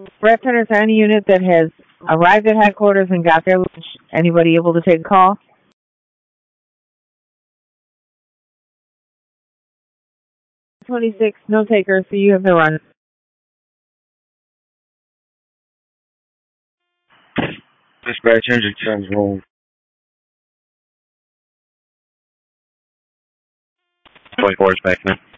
Red Center, is there any unit that has arrived at headquarters and got their lunch? Anybody able to take a call? 26, no takers, so you have the run. Dispatch, engine 10's rolling. 24 is back now.